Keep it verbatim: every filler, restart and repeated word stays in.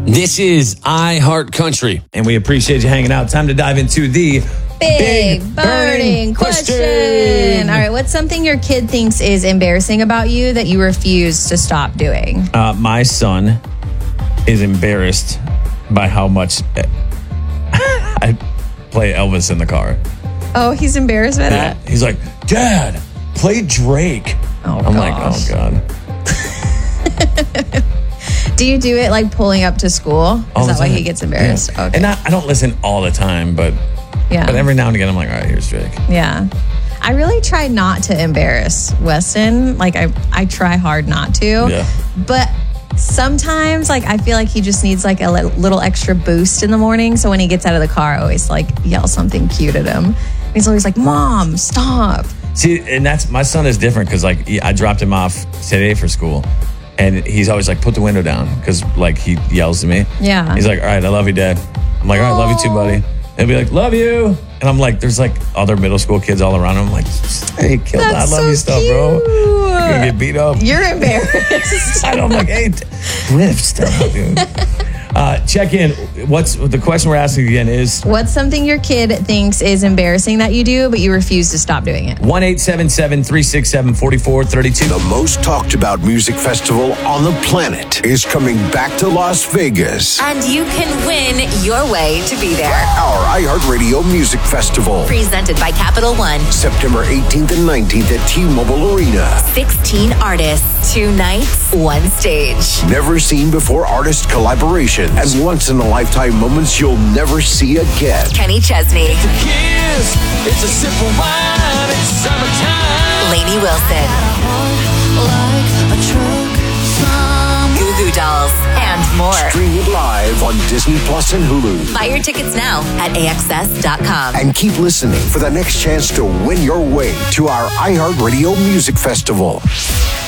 This is I Heart Country. And we appreciate you hanging out. Time to dive into the Big, big burning question. question. All right, what's something your kid thinks is embarrassing about you that you refuse to stop doing? Uh, my son is embarrassed by how much I play Elvis in the car. Oh, he's embarrassed by that? Yeah. He's like, Dad, play Drake. Oh, I'm gosh. like, oh, God. Do you do it like pulling up to school? All Is the that why time. he gets embarrassed? Yeah. Okay. And I, I don't listen all the time, but yeah. but every now and again, I'm like, all right, here's Drake. Yeah. I really try not to embarrass Weston. Like, I, I try hard not to. Yeah. But sometimes, like, I feel like he just needs, like, a li- little extra boost in the morning. So when he gets out of the car, I always, like, yell something cute at him. And he's always like, Mom, stop. See, and that's, my son is different because, like, he, I dropped him off today for school. And he's always like, put the window down because, like, he yells to me. Yeah. He's like, all right, I love you, Dad. I'm like, all right, love you too, buddy. He'll be like, love you. And I'm like, there's like other middle school kids all around him. I'm like, hey, kill that. I love so you stuff, bro. You're going to get beat up. You're embarrassed. I know, I'm like, hey, lift stuff, dude. Uh, check in. What's the question we're asking again is? What's something your kid thinks is embarrassing that you do, but you refuse to stop doing it? one eight seven seven, three six seven, four four three two. The most talked about music festival on the planet is coming back to Las Vegas. And you can win your way to be there. Our iHeartRadio Music Festival. Presented by Capital One. September eighteenth and nineteenth at T-Mobile Arena. sixteen artists, two nights, one stage. Never seen before artist collaborations and once-in-a-lifetime moments you'll never see again. Kenny Chesney. It's a kiss, it's a sip of wine, it's summertime. Lainey Wilson. Goo Goo Dolls. And more. Stream it live on Disney Plus and Hulu. Buy your tickets now at A X S dot com. And keep listening for the next chance to win your way to our iHeartRadio Music Festival.